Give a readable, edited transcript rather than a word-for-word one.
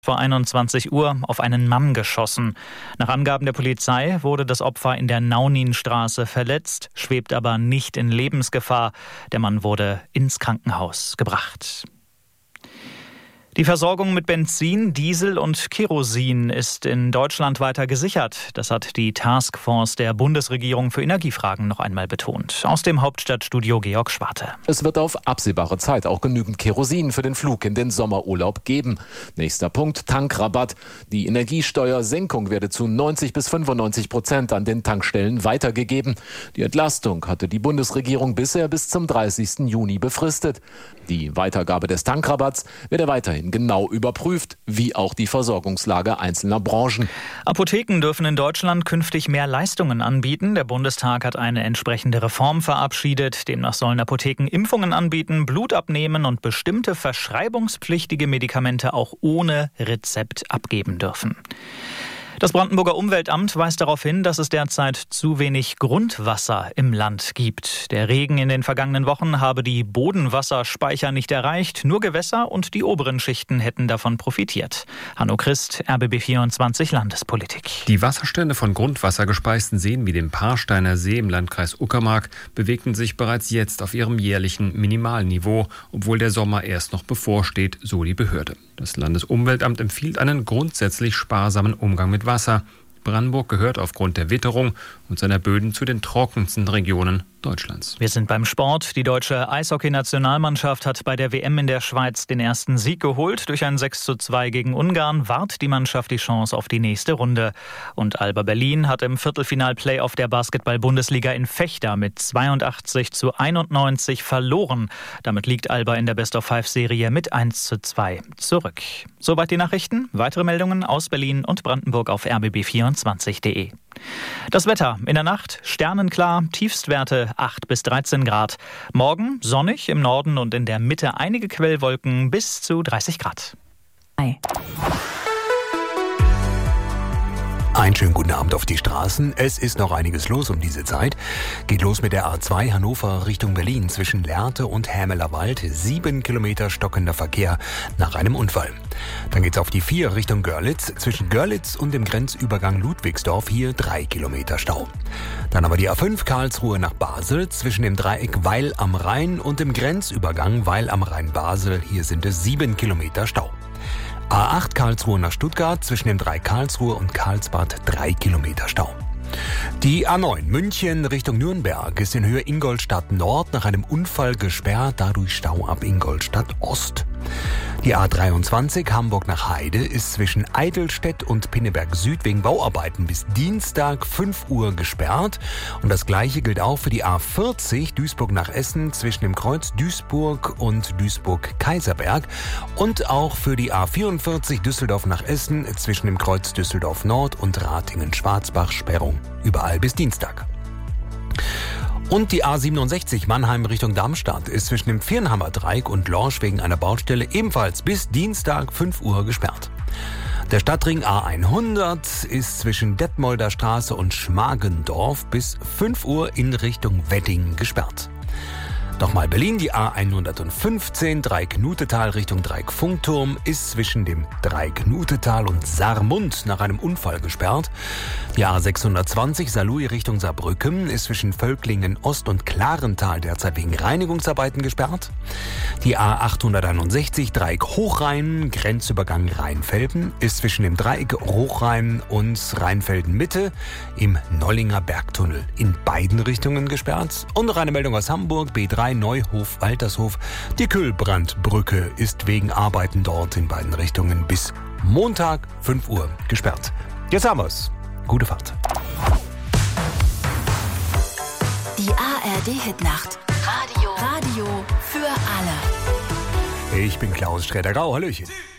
Vor 21 Uhr auf einen Mann geschossen. Nach Angaben der Polizei wurde das Opfer in der Nauninstraße verletzt, schwebt aber nicht in Lebensgefahr. Der Mann wurde ins Krankenhaus gebracht. Die Versorgung mit Benzin, Diesel und Kerosin ist in Deutschland weiter gesichert. Das hat die Taskforce der Bundesregierung für Energiefragen noch einmal betont. Aus dem Hauptstadtstudio Georg Schwarte. Es wird auf absehbare Zeit auch genügend Kerosin für den Flug in den Sommerurlaub geben. Nächster Punkt, Tankrabatt. Die Energiesteuersenkung werde zu 90-95% an den Tankstellen weitergegeben. Die Entlastung hatte die Bundesregierung bisher bis zum 30. Juni befristet. Die Weitergabe des Tankrabatts werde weiterhin genau überprüft, wie auch die Versorgungslage einzelner Branchen. Apotheken dürfen in Deutschland künftig mehr Leistungen anbieten. Der Bundestag hat eine entsprechende Reform verabschiedet. Demnach sollen Apotheken Impfungen anbieten, Blut abnehmen und bestimmte verschreibungspflichtige Medikamente auch ohne Rezept abgeben dürfen. Das Brandenburger Umweltamt weist darauf hin, dass es derzeit zu wenig Grundwasser im Land gibt. Der Regen in den vergangenen Wochen habe die Bodenwasserspeicher nicht erreicht. Nur Gewässer und die oberen Schichten hätten davon profitiert. Hanno Christ, RBB24 Landespolitik. Die Wasserstände von grundwassergespeisten Seen wie dem Paarsteiner See im Landkreis Uckermark bewegten sich bereits jetzt auf ihrem jährlichen Minimalniveau, obwohl der Sommer erst noch bevorsteht, so die Behörde. Das Landesumweltamt empfiehlt einen grundsätzlich sparsamen Umgang mit Wasser. Brandenburg gehört aufgrund der Witterung und seiner Böden zu den trockensten Regionen Deutschlands. Wir sind beim Sport. Die deutsche Eishockey-Nationalmannschaft hat bei der WM in der Schweiz den ersten Sieg geholt. Durch ein 6:2 gegen Ungarn wahrt die Mannschaft die Chance auf die nächste Runde. Und Alba Berlin hat im Viertelfinal-Playoff der Basketball-Bundesliga in Vechta mit 82:91 verloren. Damit liegt Alba in der Best-of-5-Serie mit 1:2 zurück. Soweit die Nachrichten. Weitere Meldungen aus Berlin und Brandenburg auf rbb24.de. Das Wetter: in der Nacht sternenklar, Tiefstwerte 8 bis 13 Grad. Morgen sonnig, im Norden und in der Mitte einige Quellwolken bis zu 30 Grad. Einen schönen guten Abend auf die Straßen. Es ist noch einiges los um diese Zeit. Geht los mit der A2 Hannover Richtung Berlin zwischen Lehrte und Hämelerwald. 7 Kilometer stockender Verkehr nach einem Unfall. Dann geht's auf die 4 Richtung Görlitz. Zwischen Görlitz und dem Grenzübergang Ludwigsdorf hier 3 Kilometer Stau. Dann aber die A5 Karlsruhe nach Basel zwischen dem Dreieck Weil am Rhein und dem Grenzübergang Weil am Rhein-Basel. Hier sind es 7 Kilometer Stau. A8 Karlsruhe nach Stuttgart zwischen dem Dreieck Karlsruhe und Karlsbad 3 Kilometer Stau. Die A9 München Richtung Nürnberg ist in Höhe Ingolstadt Nord nach einem Unfall gesperrt, dadurch Stau ab Ingolstadt Ost. Die A23 Hamburg nach Heide ist zwischen Eidelstedt und Pinneberg Süd wegen Bauarbeiten bis Dienstag 5 Uhr gesperrt. Und das Gleiche gilt auch für die A40 Duisburg nach Essen zwischen dem Kreuz Duisburg und Duisburg-Kaiserberg. Und auch für die A44 Düsseldorf nach Essen zwischen dem Kreuz Düsseldorf Nord und Ratingen-Schwarzbach Sperrung. Überall bis Dienstag. Und die A67 Mannheim Richtung Darmstadt ist zwischen dem Viernhammer Dreieck und Lorsch wegen einer Baustelle ebenfalls bis Dienstag 5 Uhr gesperrt. Der Stadtring A100 ist zwischen Detmolder Straße und Schmargendorf bis 5 Uhr in Richtung Wedding gesperrt. Nochmal Berlin, die A115 Dreieck-Nutetal Richtung Dreieck-Funkturm ist zwischen dem Dreieck-Nutetal und Saarmund nach einem Unfall gesperrt. Die A620 Saarlouis Richtung Saarbrücken ist zwischen Völklingen Ost und Klarental derzeit wegen Reinigungsarbeiten gesperrt. Die A861 Dreieck Hochrhein Grenzübergang Rheinfelden ist zwischen dem Dreieck Hochrhein und Rheinfelden Mitte im Nollinger Bergtunnel in beiden Richtungen gesperrt. Und noch eine Meldung aus Hamburg, B3 Neuhof-Waltershof. Die Kühlbrandbrücke ist wegen Arbeiten dort in beiden Richtungen bis Montag 5 Uhr gesperrt. Jetzt haben wir's. Gute Fahrt. Die ARD-Hitnacht. Radio für alle. Ich bin Klaus Sträter-Grau. Hallöchen.